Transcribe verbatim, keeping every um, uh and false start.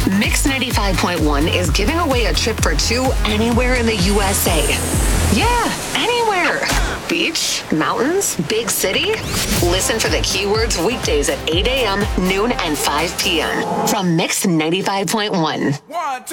Mix ninety-five point one is giving away a trip for two anywhere in the U S A. Yeah, anywhere. Beach, mountains, big city. Listen for the keywords weekdays at eight a.m., noon, and five p.m. from Mix ninety-five point one. One, two.